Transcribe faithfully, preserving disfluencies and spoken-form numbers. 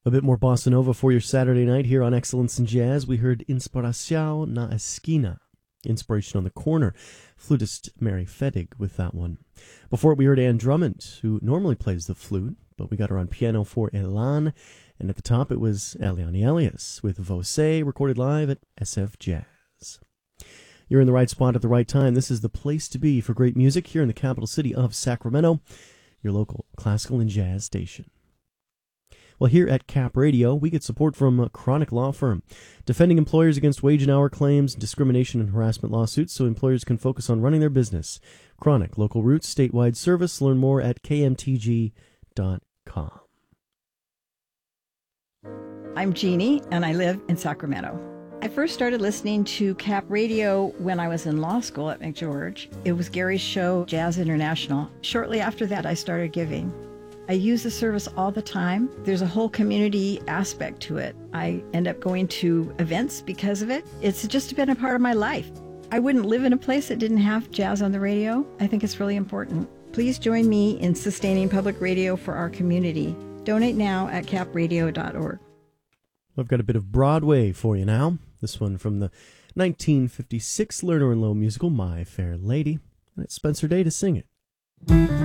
A bit more bossa nova for your Saturday night here on Excellence in Jazz. We heard Inspiração na Esquina, Inspiration on the Corner. Flutist Mary Fedig with that one. Before it, we heard Anne Drummond, who normally plays the flute, but we got her on piano for Elan. And at the top, it was Eliane Elias with Você, recorded live at S F Jazz. You're in the right spot at the right time. This is the place to be for great music here in the capital city of Sacramento, your local classical and jazz station. Well, here at Cap Radio, we get support from a Chronic Law Firm, defending employers against wage and hour claims, discrimination, and harassment lawsuits so employers can focus on running their business. Chronic, local roots, statewide service. Learn more at k m t g dot com. I'm Jeannie, and I live in Sacramento. I first started listening to Cap Radio when I was in law school at McGeorge. It was Gary's show, Jazz International. Shortly after that, I started giving. I use the service all the time. There's a whole community aspect to it. I end up going to events because of it. It's just been a part of my life. I wouldn't live in a place that didn't have jazz on the radio. I think it's really important. Please join me in sustaining public radio for our community. Donate now at cap radio dot org. I've got a bit of Broadway for you now. This one from the nineteen fifty-six Lerner and Loewe musical, My Fair Lady. And it's Spencer Day to sing it.